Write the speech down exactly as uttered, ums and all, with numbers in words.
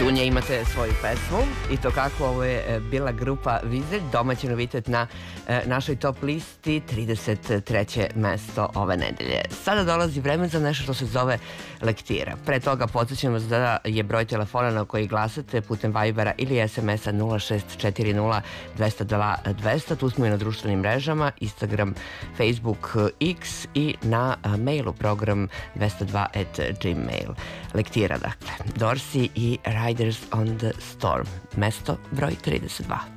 Dunje imate svoju pesmu i to kako ovo je bila grupa Vizelj, domaći novitet na našoj top listi, trideset treće mesto ove nedelje. Sada dolazi vreme za nešto što se zove lektira. Pre toga podsjećam vas da je broj telefona na koji glasate putem Vibera ili es em es-a nula šest četiri nula dva nula dva dvesta. Tu smo i na društvenim mrežama, Instagram, Facebook, X i na mailu program dvesta dva at gmail. Lektira, dakle. Dorsey i Riders on the Storm. Mesto broj trideset dva.